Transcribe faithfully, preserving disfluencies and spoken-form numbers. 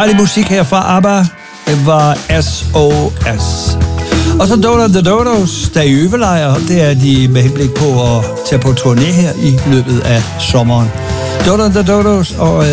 Dejlig musik her fra ABBA. Det var S O S. Og så Dodo the Dodos, der er i øvelejr. Det er de med henblik på at tage på turné her i løbet af sommeren. Dodo the Dodos og